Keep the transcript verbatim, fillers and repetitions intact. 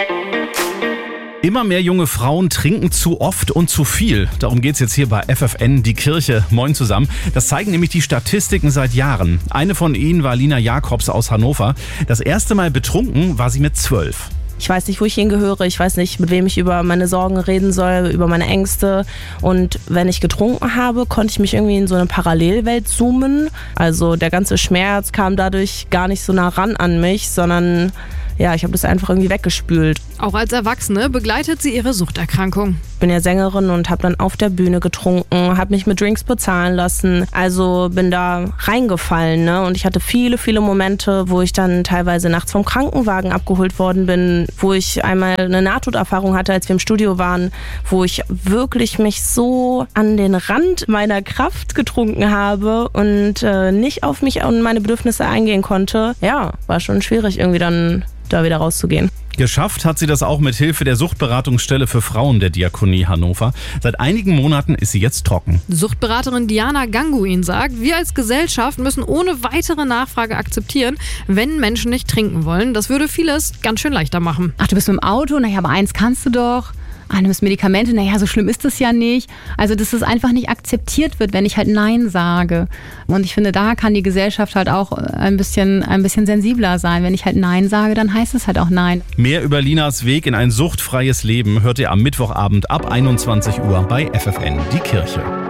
Immer mehr junge Frauen trinken zu oft und zu viel. Darum geht's jetzt hier bei F F N, die Kirche. Moin zusammen. Das zeigen nämlich die Statistiken seit Jahren. Eine von ihnen war Lina Jakobs aus Hannover. Das erste Mal betrunken war sie mit zwölf. Ich weiß nicht, wo ich hingehöre, ich weiß nicht, mit wem ich über meine Sorgen reden soll, über meine Ängste. Und wenn ich getrunken habe, konnte ich mich irgendwie in so eine Parallelwelt zoomen. Also der ganze Schmerz kam dadurch gar nicht so nah ran an mich, sondern ja, ich habe das einfach irgendwie weggespült. Auch als Erwachsene begleitet sie ihre Suchterkrankung. Ich bin ja Sängerin und habe dann auf der Bühne getrunken, habe mich mit Drinks bezahlen lassen. Also bin da reingefallen, ne? Und ich hatte viele, viele Momente, wo ich dann teilweise nachts vom Krankenwagen abgeholt worden bin, wo ich einmal eine Nahtoderfahrung hatte, als wir im Studio waren, wo ich wirklich mich so an den Rand meiner Kraft getrunken habe und äh, nicht auf mich und meine Bedürfnisse eingehen konnte. Ja, war schon schwierig irgendwie dann da wieder rauszugehen. Geschafft hat sie das auch mit Hilfe der Suchtberatungsstelle für Frauen der Diakonie Hannover. Seit einigen Monaten ist sie jetzt trocken. Suchtberaterin Diana Ganguin sagt, wir als Gesellschaft müssen ohne weitere Nachfrage akzeptieren, wenn Menschen nicht trinken wollen. Das würde vieles ganz schön leichter machen. Ach, du bist mit dem Auto? Naja, aber eins kannst du doch. Ah, du nimmst Medikamente, naja, so schlimm ist das ja nicht. Also, dass es einfach nicht akzeptiert wird, wenn ich halt Nein sage. Und ich finde, da kann die Gesellschaft halt auch ein bisschen, ein bisschen sensibler sein. Wenn ich halt Nein sage, dann heißt es halt auch Nein. Mehr über Linas Weg in ein suchtfreies Leben hört ihr am Mittwochabend ab einundzwanzig Uhr bei F F N, die Kirche.